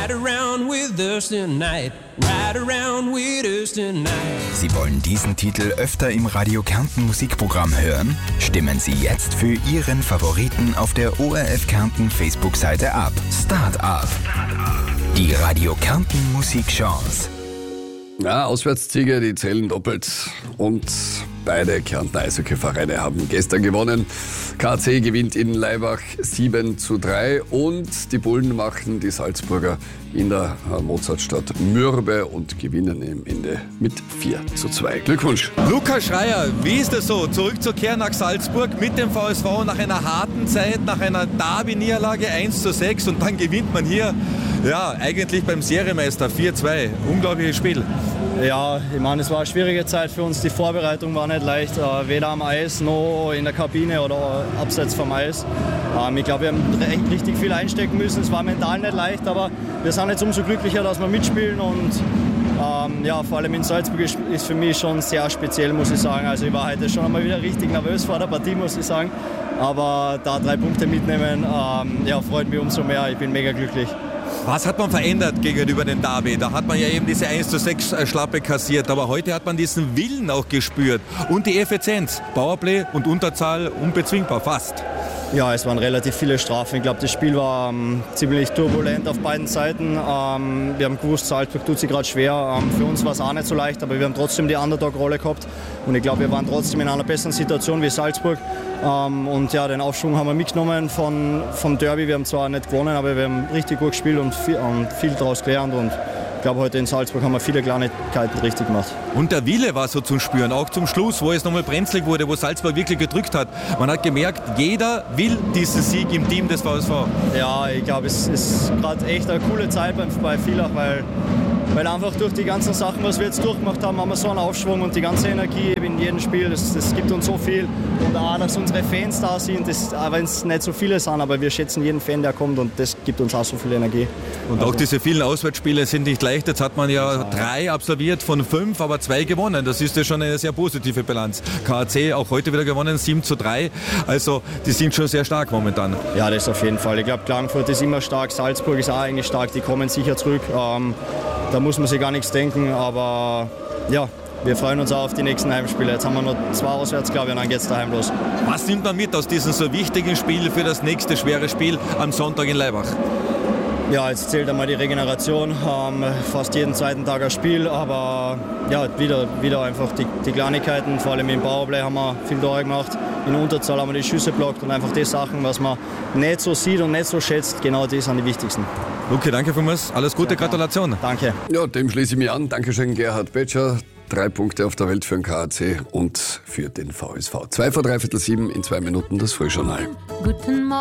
Ride around with us tonight. Ride around with us tonight. Sie wollen diesen Titel öfter im Radio Kärnten Musikprogramm hören? Stimmen Sie jetzt für Ihren Favoriten auf der ORF Kärnten Facebook-Seite ab. Start up. Die Radio Kärnten Musikchance. Ja, Auswärtssiege, die zählen doppelt. Und beide Kärntner Eishockeyvereine haben gestern gewonnen. KAC gewinnt in Laibach 7:3 und die Bullen machen die Salzburger in der Mozartstadt mürbe und gewinnen am Ende mit 4:2. Glückwunsch! Lukas Schreier, wie ist es so, zurückzukehren nach Salzburg mit dem VSV nach einer harten Zeit, nach einer Derby-Niederlage 1:6 und dann gewinnt man hier, ja, eigentlich beim Serienmeister 4:2. Unglaubliches Spiel. Ja, ich meine, es war eine schwierige Zeit für uns. Die Vorbereitung war nicht leicht, weder am Eis noch in der Kabine oder abseits vom Eis. Ich glaube, wir haben richtig viel einstecken müssen. Es war mental nicht leicht, aber wir sind jetzt umso glücklicher, dass wir mitspielen. Und ja, vor allem in Salzburg ist für mich schon sehr speziell, muss ich sagen. Also ich war heute schon einmal wieder richtig nervös vor der Partie, muss ich sagen. Aber da 3 Punkte mitnehmen, ja, freut mich umso mehr. Ich bin mega glücklich. Was hat man verändert gegenüber dem Derby? Da hat man ja eben diese 1:6 Schlappe kassiert, aber heute hat man diesen Willen auch gespürt und die Effizienz. Powerplay und Unterzahl unbezwingbar, fast. Ja, es waren relativ viele Strafen. Ich glaube, das Spiel war ziemlich turbulent auf beiden Seiten. Wir haben gewusst, Salzburg tut sich gerade schwer. Für uns war es auch nicht so leicht, aber wir haben trotzdem die Underdog-Rolle gehabt. Und ich glaube, wir waren trotzdem in einer besseren Situation wie Salzburg. Und ja, den Aufschwung haben wir mitgenommen vom Derby. Wir haben zwar nicht gewonnen, aber wir haben richtig gut gespielt und viel daraus gelernt. Und ich glaube, heute in Salzburg haben wir viele Kleinigkeiten richtig gemacht. Und der Wille war so zum Spüren, auch zum Schluss, wo es nochmal brenzlig wurde, wo Salzburg wirklich gedrückt hat. Man hat gemerkt, jeder will diesen Sieg im Team des VSV. Ja, ich glaube, es ist gerade echt eine coole Zeit bei Villach, weil einfach durch die ganzen Sachen, was wir jetzt durchgemacht haben, haben wir so einen Aufschwung und die ganze Energie in jedem Spiel, das gibt uns so viel. Und auch, dass unsere Fans da sind, auch wenn es nicht so viele sind, aber wir schätzen jeden Fan, der kommt und das gibt uns auch so viel Energie. Und auch diese vielen Auswärtsspiele sind nicht leicht. Jetzt hat man ja 3 absolviert von 5, aber 2 gewonnen. Das ist ja schon eine sehr positive Bilanz. KAC auch heute wieder gewonnen, 7:3. Also die sind schon sehr stark momentan. Ja, das auf jeden Fall. Ich glaube, Klagenfurt ist immer stark, Salzburg ist auch eigentlich stark, die kommen sicher zurück. Da muss man sich gar nichts denken, aber ja, wir freuen uns auch auf die nächsten Heimspiele. Jetzt haben wir noch 2 auswärts, glaube ich, und dann geht es daheim los. Was nimmt man mit aus diesem so wichtigen Spiel für das nächste schwere Spiel am Sonntag in Laibach? Ja, jetzt zählt einmal die Regeneration, fast jeden zweiten Tag ein Spiel, aber ja, wieder einfach die Kleinigkeiten, vor allem im Powerplay haben wir viel Tore gemacht, in der Unterzahl haben wir die Schüsse blockt und einfach die Sachen, was man nicht so sieht und nicht so schätzt, genau die sind die wichtigsten. Luki, danke vielmals, alles Gute, Gratulation. Danke. Ja, dem schließe ich mich an. Dankeschön, Gerhard Betscher. 3 Punkte auf der Welt für den KAC und für den VSV. 7:02 in 2 Minuten das Frühjournal. Guten Morgen.